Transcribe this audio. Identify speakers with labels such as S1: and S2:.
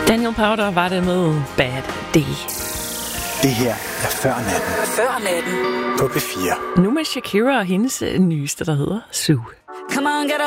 S1: Daniel Powter var det med Bad Day.
S2: Det her er Før Natten.
S3: Før Natten.
S2: På P4.
S1: Nu med Shakira og hendes nyeste, der hedder Sue.
S3: Come on, get